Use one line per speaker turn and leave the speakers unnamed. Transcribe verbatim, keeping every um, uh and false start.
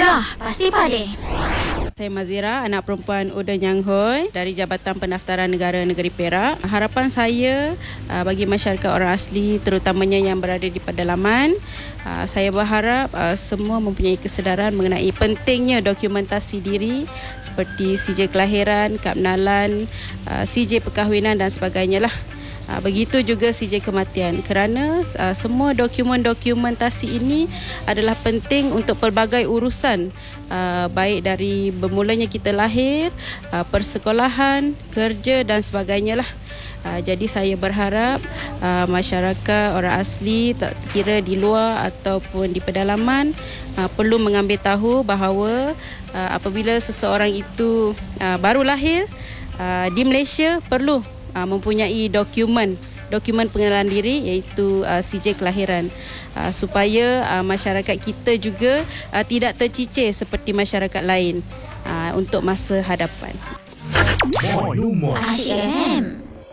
Gegar Pasti Pade.
Saya Mazira, anak perempuan Uda Nyang Hoi dari Jabatan Pendaftaran Negara Negeri Perak. Harapan saya uh, bagi masyarakat orang asli, terutamanya yang berada di pedalaman, uh, saya berharap uh, semua mempunyai kesedaran mengenai pentingnya dokumentasi diri seperti C J kelahiran, kad pengenalan, uh, C J perkahwinan dan sebagainya lah. Uh, begitu juga C J kematian, kerana uh, semua dokumen-dokumentasi ini adalah penting untuk pelbagai urusan, uh, baik dari bermulanya kita lahir, uh, persekolahan, kerja dan sebagainya lah. Uh, jadi saya berharap uh, masyarakat orang asli, tak kira di luar ataupun di pedalaman, uh, perlu mengambil tahu bahawa uh, apabila seseorang itu uh, baru lahir uh, di Malaysia, perlu Uh, mempunyai dokumen dokumen pengenalan diri, iaitu uh, C J kelahiran, uh, supaya uh, masyarakat kita juga uh, tidak tercicir seperti masyarakat lain uh, untuk masa hadapan.
Asyik F M.